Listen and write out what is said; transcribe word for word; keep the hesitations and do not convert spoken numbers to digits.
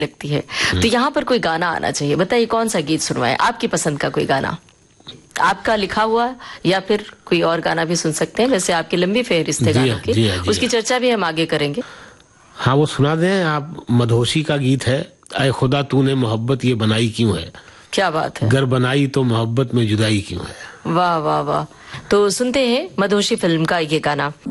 लगती है। तो यहाँ पर कोई गाना आना चाहिए। बताइए कौन सा गीत सुनवाए, आपकी पसंद का कोई गाना, आपका लिखा हुआ, या फिर कोई और गाना भी सुन सकते हैं। वैसे आपकी लंबी फेहरिस्त है गानों की, उसकी चर्चा भी हम आगे करेंगे। हाँ वो सुना दें आप। मधोशी का गीत है, ऐ खुदा तूने मोहब्बत ये बनाई क्यों है। क्या बात है। गर बनाई तो मोहब्बत में जुदाई क्यों है। वाह वाह वाह। तो सुनते हैं मधोशी फिल्म का ये गाना।